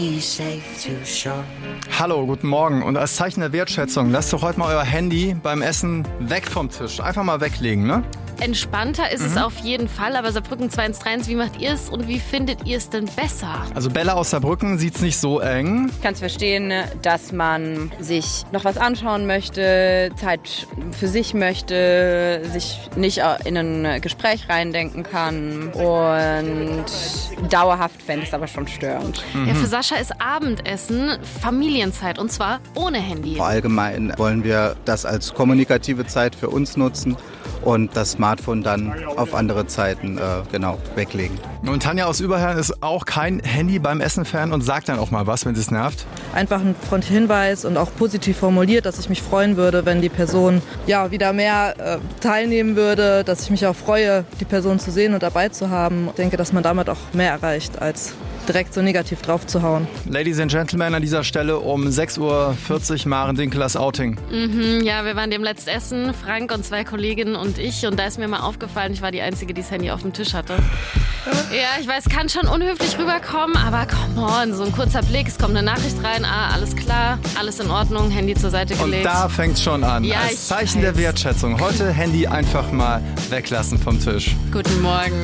Hallo, guten Morgen. Und als Zeichen der Wertschätzung, lasst doch heute mal euer Handy beim Essen weg vom Tisch. Einfach mal weglegen, ne? Entspannter ist es auf jeden Fall, aber Saarbrücken 213, wie macht ihr es und wie findet ihr es denn besser? Also Bella aus Saarbrücken sieht's nicht so eng. Ich kann es verstehen, dass man sich noch was anschauen möchte, Zeit für sich möchte, sich nicht in ein Gespräch reindenken kann und dauerhaft fände ich es aber schon störend. Ja, für Sascha ist Abendessen Familienzeit und zwar ohne Handy. Allgemein wollen wir das als kommunikative Zeit für uns nutzen und das Smartphone dann auf andere Zeiten weglegen. Und Tanja aus Überherrn ist auch kein Handy beim Essen-Fan und sagt dann auch mal was, wenn sie es nervt. Einfach ein freundlicher Hinweis und auch positiv formuliert, dass ich mich freuen würde, wenn die Person wieder mehr teilnehmen würde, dass ich mich auch freue, die Person zu sehen und dabei zu haben. Ich denke, dass man damit auch mehr erreicht, als direkt so negativ drauf zu hauen. Ladies and Gentlemen, an dieser Stelle um 6:40 Uhr Maren Dinklers Outing. Ja, wir waren dem letzt essen, Frank und 2 Kolleginnen und ich. Und da ist mir mal aufgefallen, ich war die Einzige, die das Handy auf dem Tisch hatte. Ja, ich weiß, kann schon unhöflich rüberkommen, aber come on, so ein kurzer Blick, es kommt eine Nachricht rein, alles klar, alles in Ordnung, Handy zur Seite gelegt. Und da fängt's schon an. Ja, als Zeichen der Wertschätzung. Heute Handy einfach mal weglassen vom Tisch. Guten Morgen.